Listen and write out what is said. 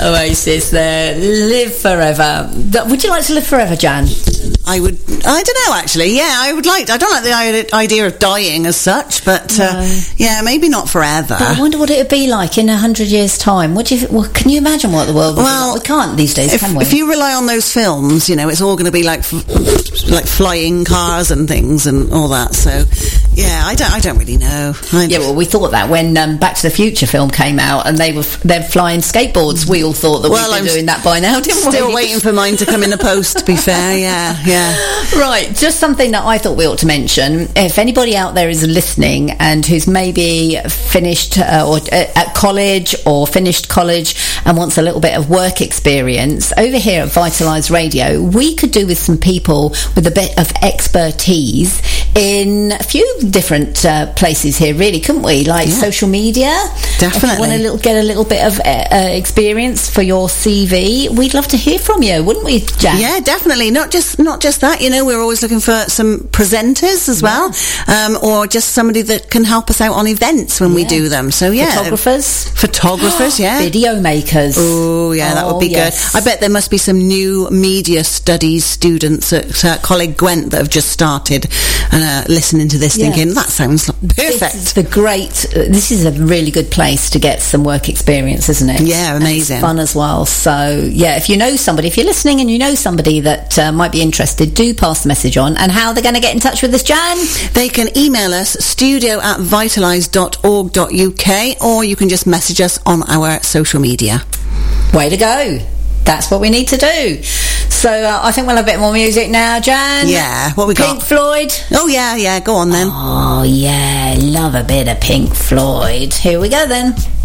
Oasis there. Live forever. Would you like to live forever, Jan? I don't know, actually. Yeah, I would like. I don't like the idea of dying as such, but yeah, maybe not forever. But I wonder what it would be like in 100 years' time. What do you? Well, can you imagine what the world would be like? We can't these days, can we? If you rely on those films, it's all going to be like flying cars and things and all that. So, yeah, I don't really know. Well, we thought that when Back to the Future film came out and they're flying skateboards. We all thought that we'd be doing that by now, didn't we? Still waiting for mine to come in the post. To be fair, yeah. Right, just something that I thought we ought to mention. If anybody out there is listening and who's maybe finished or at college or finished college and wants a little bit of work experience, over here at Vitalise Radio, we could do with some people with a bit of expertise in a few different places here, really, couldn't we? Like social media. Definitely. If you want to get a little bit of experience for your CV, we'd love to hear from you, wouldn't we, Jan? Yeah, definitely. Not just that. We're always looking for some presenters as well, or just somebody that can help us out on events when we do them. So photographers, yeah, video makers. Oh, yeah, that would be good. I bet there must be some new media studies students at Coleg Gwent that have just started and listening to this, thinking that sounds perfect. This is a really good place to get some work experience, isn't it? Yeah, amazing. And it's fun as well. So yeah, if you know somebody, if you're listening and you know somebody that might be interested, do pass the message on. And how they're going to get in touch with us, Jan? They can email us studio@vitalise.org.uk, or you can just message us on our social media. Way to go. That's what we need to do. So I think we'll have a bit more music now, Jan. Yeah, what we got? Pink Floyd. Oh, yeah, go on then. Oh, yeah, love a bit of Pink Floyd. Here we go then.